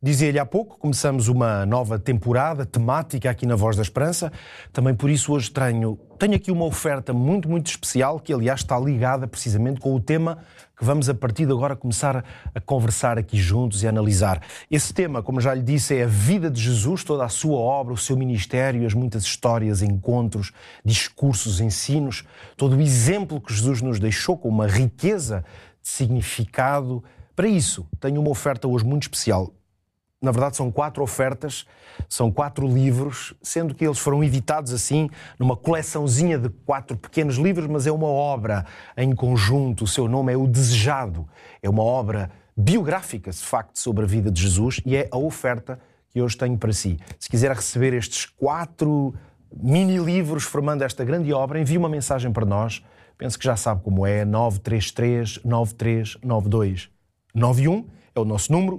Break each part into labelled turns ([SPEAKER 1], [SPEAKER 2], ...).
[SPEAKER 1] Dizia-lhe há pouco, começamos uma nova temporada temática aqui na Voz da Esperança. Também por isso hoje tenho aqui uma oferta muito, muito especial, que aliás está ligada precisamente com o tema que vamos a partir de agora começar a conversar aqui juntos e a analisar. Esse tema, como já lhe disse, é a vida de Jesus, toda a sua obra, o seu ministério, as muitas histórias, encontros, discursos, ensinos, todo o exemplo que Jesus nos deixou com uma riqueza de significado. Para isso, tenho uma oferta hoje muito especial. Na verdade, são 4 ofertas, são 4 livros, sendo que eles foram editados assim, numa coleçãozinha de 4 pequenos livros, mas é uma obra em conjunto. O seu nome é O Desejado. É uma obra biográfica, de facto, sobre a vida de Jesus e é a oferta que hoje tenho para si. Se quiser receber estes 4 mini-livros formando esta grande obra, envie uma mensagem para nós. Penso que já sabe como é, 933 9392 91. É o nosso número,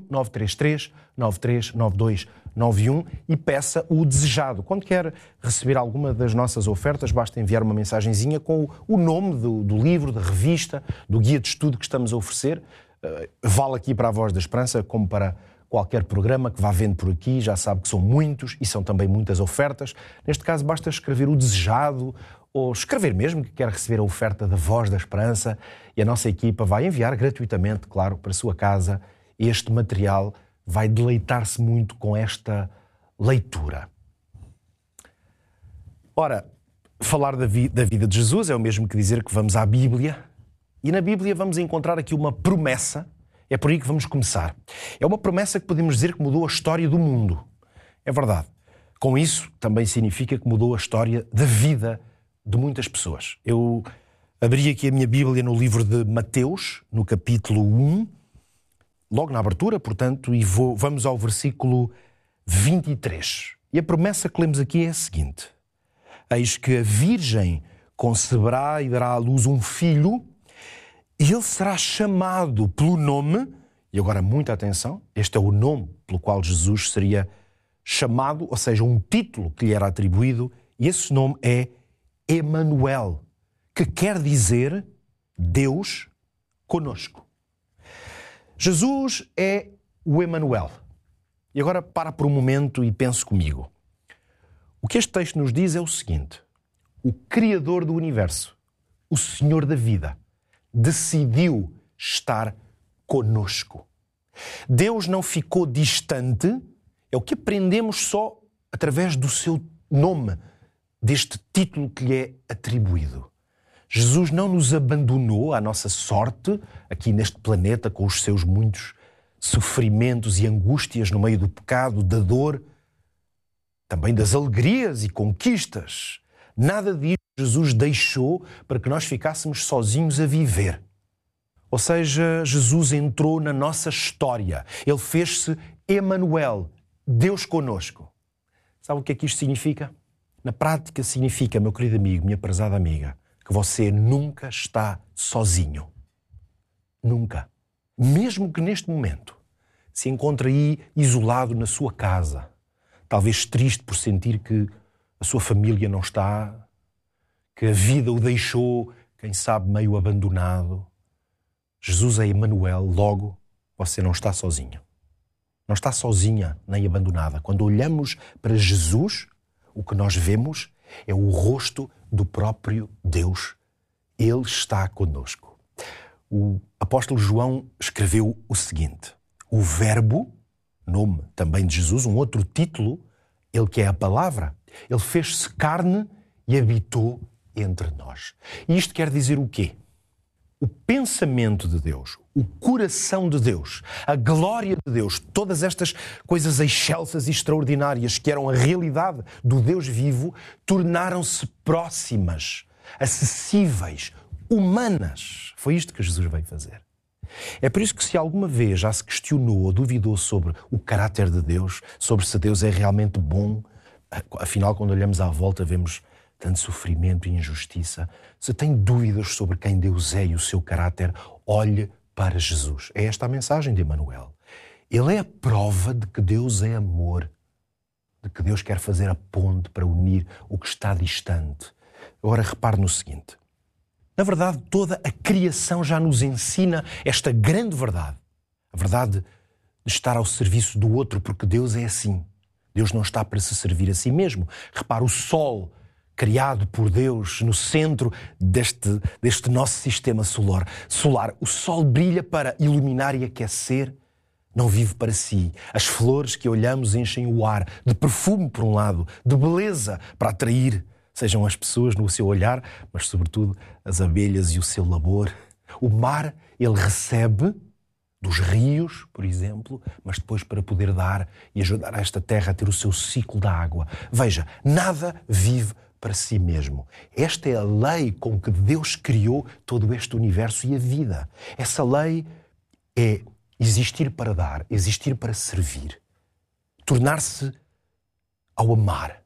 [SPEAKER 1] 933-939291, e peça o desejado. Quando quer receber alguma das nossas ofertas, basta enviar uma mensagenzinha com o nome do livro, da revista, do guia de estudo que estamos a oferecer. Vale aqui para a Voz da Esperança, como para qualquer programa que vá vendo por aqui. Já sabe que são muitos e são também muitas ofertas. Neste caso, basta escrever o desejado, ou escrever mesmo que quer receber a oferta da Voz da Esperança, e a nossa equipa vai enviar gratuitamente, claro, para a sua casa. Este material vai deleitar-se muito com esta leitura. Ora, falar da vida de Jesus é o mesmo que dizer que vamos à Bíblia, e na Bíblia vamos encontrar aqui uma promessa, é por aí que vamos começar. É uma promessa que podemos dizer que mudou a história do mundo. É verdade. Com isso, também significa que mudou a história da vida de muitas pessoas. Eu abri aqui a minha Bíblia no livro de Mateus, no capítulo 1, logo na abertura, portanto, e vamos ao versículo 23. E a promessa que lemos aqui é a seguinte: eis que a Virgem conceberá e dará à luz um filho, e ele será chamado pelo nome, e agora muita atenção, este é o nome pelo qual Jesus seria chamado, ou seja, um título que lhe era atribuído, e esse nome é Emanuel, que quer dizer Deus conosco. Jesus é o Emanuel. E agora para por um momento e pense comigo. O que este texto nos diz é o seguinte: o Criador do Universo, o Senhor da vida, decidiu estar conosco. Deus não ficou distante, é o que aprendemos só através do seu nome, deste título que lhe é atribuído. Jesus não nos abandonou à nossa sorte aqui neste planeta com os seus muitos sofrimentos e angústias no meio do pecado, da dor, também das alegrias e conquistas. Nada disso Jesus deixou para que nós ficássemos sozinhos a viver. Ou seja, Jesus entrou na nossa história. Ele fez-se Emanuel, Deus conosco. Sabe o que é que isto significa? Na prática significa, meu querido amigo, minha prezada amiga, que você nunca está sozinho. Nunca. Mesmo que neste momento se encontre aí isolado na sua casa, talvez triste por sentir que a sua família não está, que a vida o deixou, quem sabe, meio abandonado. Jesus é Emanuel, logo você não está sozinho. Não está sozinha nem abandonada. Quando olhamos para Jesus, o que nós vemos é o rosto do próprio Deus. Ele está conosco. O apóstolo João escreveu o seguinte: o Verbo, nome também de Jesus, um outro título, ele que é a palavra, ele fez-se carne e habitou entre nós. E isto quer dizer o quê? O pensamento de Deus, o coração de Deus, a glória de Deus, todas estas coisas excelsas e extraordinárias que eram a realidade do Deus vivo, tornaram-se próximas, acessíveis, humanas. Foi isto que Jesus veio fazer. É por isso que, se alguma vez já se questionou ou duvidou sobre o caráter de Deus, sobre se Deus é realmente bom, afinal, quando olhamos à volta, vemos tanto sofrimento e injustiça. Se tem dúvidas sobre quem Deus é e o seu caráter, olhe para Jesus. É esta a mensagem de Emanuel. Ele é a prova de que Deus é amor, de que Deus quer fazer a ponte para unir o que está distante. Agora repare no seguinte: na verdade, toda a criação já nos ensina esta grande verdade. A verdade de estar ao serviço do outro, porque Deus é assim. Deus não está para se servir a si mesmo. Repara, o sol criado por Deus no centro deste nosso sistema solar. O sol brilha para iluminar e aquecer, não vive para si. As flores que olhamos enchem o ar de perfume, por um lado, de beleza para atrair, sejam as pessoas no seu olhar, mas sobretudo as abelhas e o seu labor. O mar, ele recebe dos rios, por exemplo, mas depois para poder dar e ajudar esta terra a ter o seu ciclo da água. Veja, nada vive para si mesmo. Esta é a lei com que Deus criou todo este universo e a vida. Essa lei é existir para dar, existir para servir, tornar-se ao amar.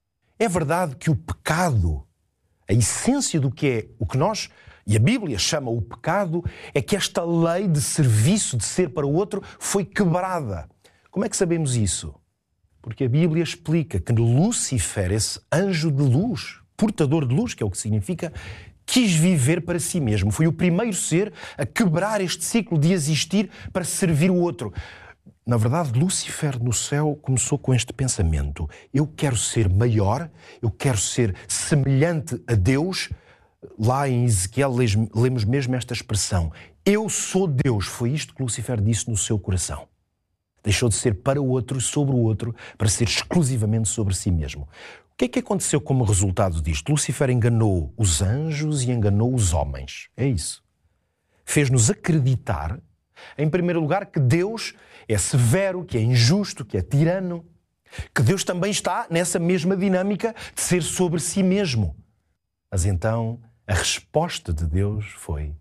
[SPEAKER 1] É verdade que o pecado, a essência do que é o que nós, e a Bíblia chama o pecado, é que esta lei de serviço, de ser para o outro, foi quebrada. Como é que sabemos isso? Porque a Bíblia explica que Lúcifer, esse anjo de luz, portador de luz, que é o que significa, quis viver para si mesmo. Foi o primeiro ser a quebrar este ciclo de existir para servir o outro. Na verdade, Lúcifer no céu começou com este pensamento. Eu quero ser maior, eu quero ser semelhante a Deus. Lá em Ezequiel lemos mesmo esta expressão. Eu sou Deus. Foi isto que Lúcifer disse no seu coração. Deixou de ser para o outro, sobre o outro, para ser exclusivamente sobre si mesmo. O que é que aconteceu como resultado disto? Lúcifer enganou os anjos e enganou os homens. É isso. Fez-nos acreditar, em primeiro lugar, que Deus é severo, que é injusto, que é tirano. Que Deus também está nessa mesma dinâmica de ser sobre si mesmo. Mas então, a resposta de Deus foi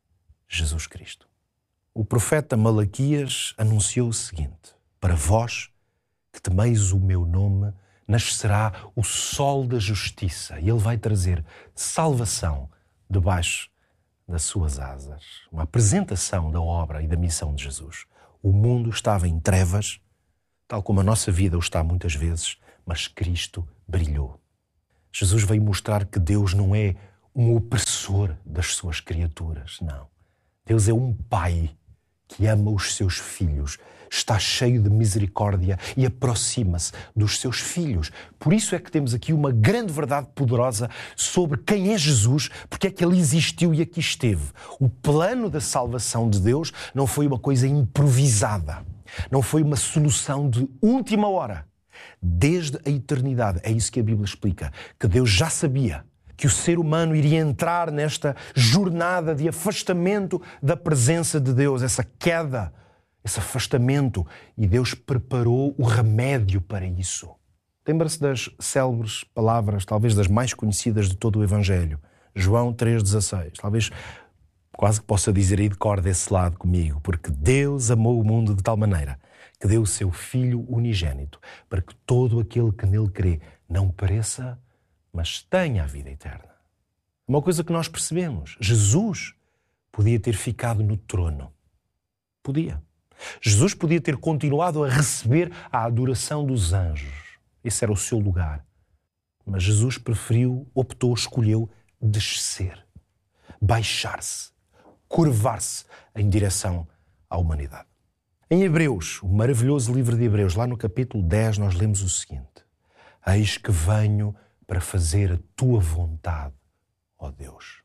[SPEAKER 1] Jesus Cristo. O profeta Malaquias anunciou o seguinte: para vós que temeis o meu nome, nascerá o sol da justiça e ele vai trazer salvação debaixo das suas asas. Uma apresentação da obra e da missão de Jesus. O mundo estava em trevas, tal como a nossa vida o está muitas vezes, mas Cristo brilhou. Jesus veio mostrar que Deus não é um opressor das suas criaturas, não. Deus é um pai que ama os seus filhos, está cheio de misericórdia e aproxima-se dos seus filhos. Por isso é que temos aqui uma grande verdade poderosa sobre quem é Jesus, porque é que ele existiu e aqui esteve. O plano da salvação de Deus não foi uma coisa improvisada, não foi uma solução de última hora. Desde a eternidade, é isso que a Bíblia explica, que Deus já sabia que o ser humano iria entrar nesta jornada de afastamento da presença de Deus, essa queda, esse afastamento, e Deus preparou o remédio para isso. Lembra-se das célebres palavras, talvez das mais conhecidas de todo o Evangelho, João 3,16, talvez quase que possa dizer aí de cor desse lado comigo, porque Deus amou o mundo de tal maneira que deu o seu Filho unigênito, para que todo aquele que nele crê não pereça, mas tenha a vida eterna. Uma coisa que nós percebemos, Jesus podia ter ficado no trono. Podia. Jesus podia ter continuado a receber a adoração dos anjos. Esse era o seu lugar. Mas Jesus preferiu, optou, escolheu descer, baixar-se, curvar-se em direção à humanidade. Em Hebreus, o maravilhoso livro de Hebreus, lá no capítulo 10, nós lemos o seguinte: eis que venho para fazer a tua vontade, ó Deus.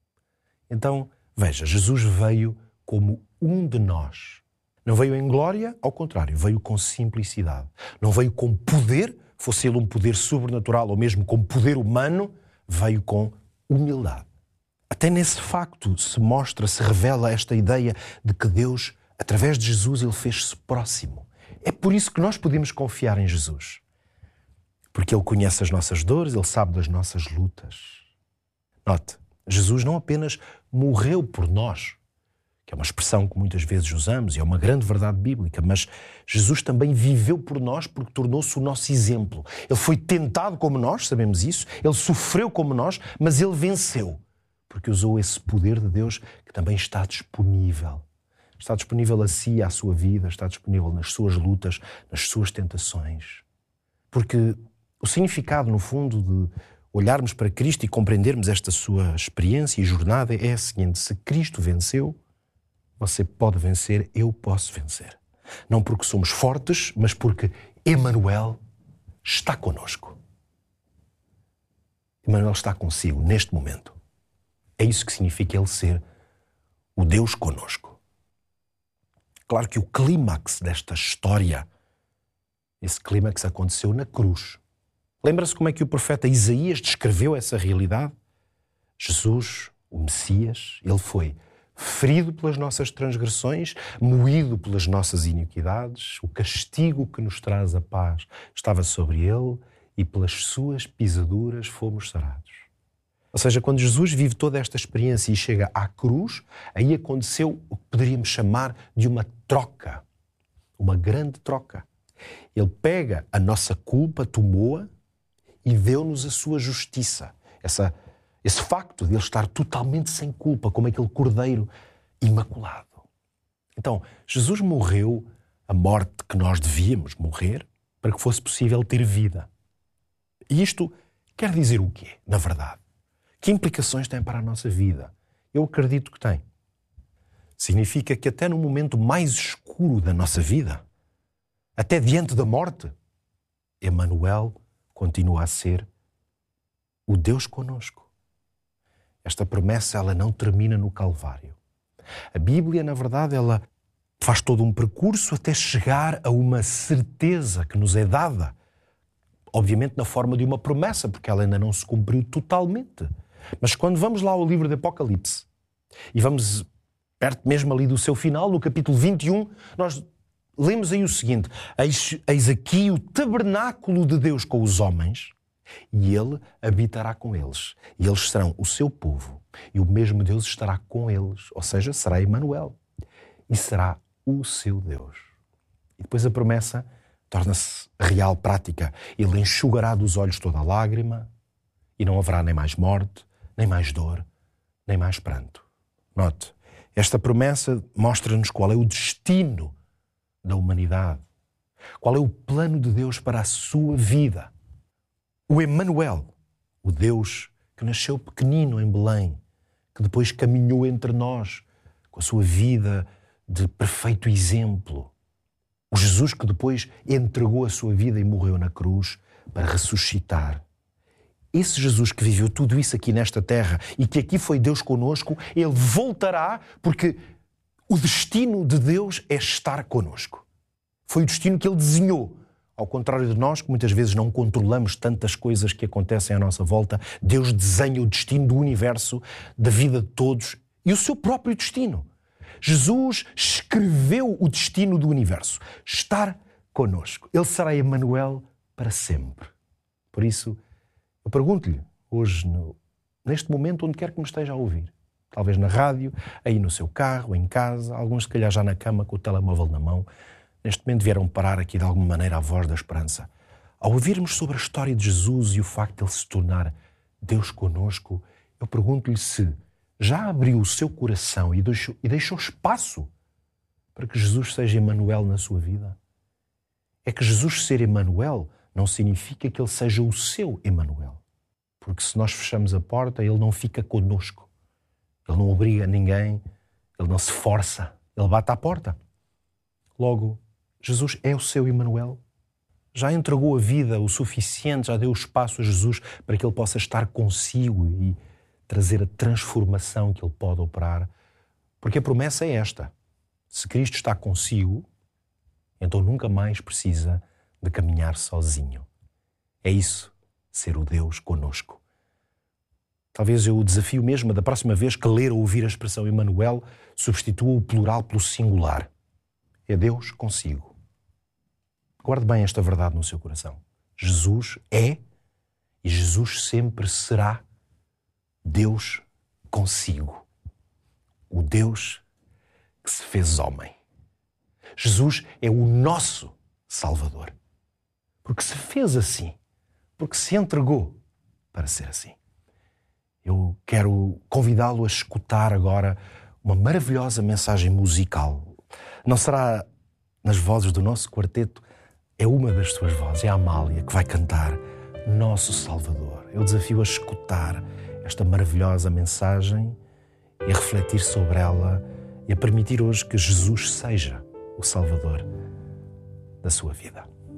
[SPEAKER 1] Então, veja, Jesus veio como um de nós. Não veio em glória, ao contrário, veio com simplicidade. Não veio com poder, fosse ele um poder sobrenatural ou mesmo com poder humano, veio com humildade. Até nesse facto se mostra, se revela esta ideia de que Deus, através de Jesus, ele fez-se próximo. É por isso que nós podemos confiar em Jesus. Porque ele conhece as nossas dores, ele sabe das nossas lutas. Note, Jesus não apenas morreu por nós, que é uma expressão que muitas vezes usamos e é uma grande verdade bíblica, mas Jesus também viveu por nós porque tornou-se o nosso exemplo. Ele foi tentado como nós, sabemos isso, ele sofreu como nós, mas ele venceu, porque usou esse poder de Deus que também está disponível. Está disponível a si e à sua vida, está disponível nas suas lutas, nas suas tentações. Porque o significado, no fundo, de olharmos para Cristo e compreendermos esta sua experiência e jornada é a seguinte: se Cristo venceu, você pode vencer, eu posso vencer. Não porque somos fortes, mas porque Emanuel está conosco. Emanuel está consigo neste momento. É isso que significa ele ser o Deus conosco. Claro que o clímax desta história, esse clímax aconteceu na cruz. Lembra-se como é que o profeta Isaías descreveu essa realidade? Jesus, o Messias, ele foi ferido pelas nossas transgressões, moído pelas nossas iniquidades, o castigo que nos traz a paz estava sobre ele e pelas suas pisaduras fomos sarados. Ou seja, quando Jesus vive toda esta experiência e chega à cruz, aí aconteceu o que poderíamos chamar de uma troca, uma grande troca. Ele pega a nossa culpa, tomou-a e deu-nos a sua justiça. Esse facto de ele estar totalmente sem culpa, como aquele cordeiro imaculado. Então, Jesus morreu a morte que nós devíamos morrer para que fosse possível ter vida. E isto quer dizer o quê, na verdade? Que implicações tem para a nossa vida? Eu acredito que tem. Significa que até no momento mais escuro da nossa vida, até diante da morte, Emanuel continua a ser o Deus conosco. Esta promessa, ela não termina no Calvário. A Bíblia, na verdade, ela faz todo um percurso até chegar a uma certeza que nos é dada. Obviamente na forma de uma promessa, porque ela ainda não se cumpriu totalmente. Mas quando vamos lá ao livro de Apocalipse, e vamos perto mesmo ali do seu final, no capítulo 21, nós lemos aí o seguinte: eis aqui o tabernáculo de Deus com os homens, e ele habitará com eles, e eles serão o seu povo, e o mesmo Deus estará com eles, ou seja, será Emanuel, e será o seu Deus. E depois a promessa torna-se real, prática. Ele enxugará dos olhos toda a lágrima, e não haverá nem mais morte, nem mais dor, nem mais pranto. Note, esta promessa mostra-nos qual é o destino da humanidade, qual é o plano de Deus para a sua vida. O Emanuel, o Deus que nasceu pequenino em Belém, que depois caminhou entre nós com a sua vida de perfeito exemplo. O Jesus que depois entregou a sua vida e morreu na cruz para ressuscitar. Esse Jesus que viveu tudo isso aqui nesta terra e que aqui foi Deus conosco, ele voltará porque o destino de Deus é estar conosco. Foi o destino que ele desenhou. Ao contrário de nós, que muitas vezes não controlamos tantas coisas que acontecem à nossa volta, Deus desenha o destino do universo, da vida de todos e o seu próprio destino. Jesus escreveu o destino do universo, estar conosco. Ele será Emanuel para sempre. Por isso, eu pergunto-lhe hoje, neste momento, onde quer que me esteja a ouvir, talvez na rádio, aí no seu carro, em casa, alguns se calhar já na cama com o telemóvel na mão, neste momento vieram parar aqui de alguma maneira a voz da esperança. Ao ouvirmos sobre a história de Jesus e o facto de ele se tornar Deus conosco, eu pergunto-lhe se já abriu o seu coração e deixou espaço para que Jesus seja Emanuel na sua vida? É que Jesus ser Emanuel não significa que ele seja o seu Emanuel. Porque se nós fechamos a porta, ele não fica conosco. Ele não obriga ninguém, ele não se força, ele bate à porta. Logo, Jesus é o seu Emanuel. Já entregou a vida o suficiente, já deu espaço a Jesus para que ele possa estar consigo e trazer a transformação que ele pode operar. Porque a promessa é esta: se Cristo está consigo, então nunca mais precisa de caminhar sozinho. É isso, ser o Deus conosco. Talvez eu o desafio mesmo, da próxima vez que ler ou ouvir a expressão Emanuel, substitua o plural pelo singular. É Deus consigo. Guarde bem esta verdade no seu coração. Jesus é e Jesus sempre será Deus consigo. O Deus que se fez homem. Jesus é o nosso Salvador. Porque se fez assim, porque se entregou para ser assim. Eu quero convidá-lo a escutar agora uma maravilhosa mensagem musical. Não será nas vozes do nosso quarteto, é uma das suas vozes, é a Amália, que vai cantar Nosso Salvador. Eu desafio a escutar esta maravilhosa mensagem e a refletir sobre ela e a permitir hoje que Jesus seja o Salvador da sua vida.